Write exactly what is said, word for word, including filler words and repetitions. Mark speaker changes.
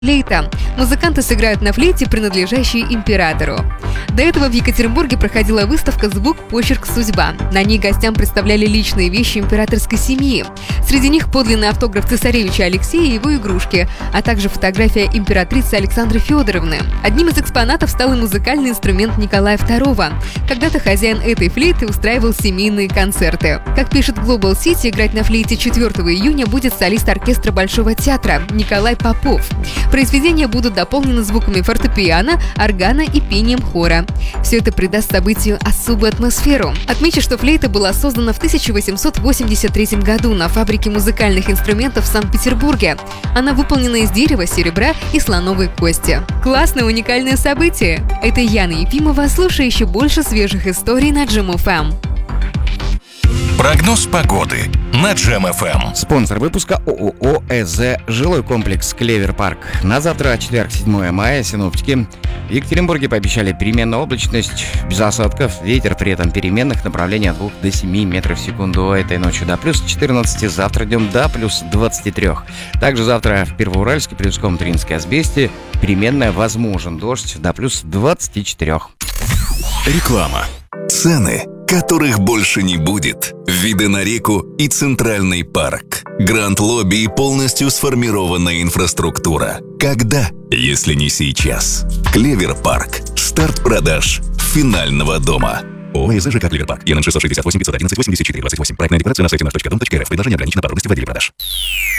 Speaker 1: Флейта. Музыканты сыграют на флейте, принадлежащей императору. До этого в Екатеринбурге проходила выставка «Звук, почерк, судьба». На ней гостям представляли личные вещи императорской семьи. Среди них подлинный автограф цесаревича Алексея и его игрушки, а также фотография императрицы Александры Федоровны. Одним из экспонатов стал и музыкальный инструмент Николая второго. Когда-то хозяин этой флейты устраивал семейные концерты. Как пишет Global City, играть на флейте четвёртого июня будет солист оркестра Большого театра Николай Попов. Произведения будут дополнены звуками фортепиано, органа и пением хора. Все это придаст событию особую атмосферу. Отмечу, что флейта была создана в тысяча восемьсот восемьдесят третьем году на фабрике музыкальных инструментов в Санкт-Петербурге. Она выполнена из дерева, серебра и слоновой кости. Классное уникальное событие! Это Яна Ефимова. Слушай еще больше свежих историй на Джем эф эм.
Speaker 2: Прогноз погоды на Джем эф эм.
Speaker 3: Спонсор выпуска ООО «ЭЗ», жилой комплекс «Клевер Парк». На завтра, четверг, седьмое мая, синоптики в Екатеринбурге пообещали переменную облачность, без осадков, ветер при этом переменных направлений от двух до семи метров в секунду. Этой ночью до плюс четырнадцати, завтра днем до плюс двадцати трёх. Также завтра в Первоуральске, Плюском, Тринской, Асбесте переменная, возможен дождь до плюс двадцати четырёх.
Speaker 2: Реклама.
Speaker 4: Цены, которых больше не будет. Виды на реку и Центральный парк. Гранд-лобби и полностью сформированная инфраструктура. Когда, если не сейчас? Клевер Парк. Старт продаж финального дома. ООО «ЭЗ ЖК Клевер Парк». ЕН шестьсот шестьдесят восемь пятьсот одиннадцать восемьдесят четыре двадцать восемь. Проектная декларация на сайте наш точка дом точка рф. Предложение ограничено по трудности в отделе продаж.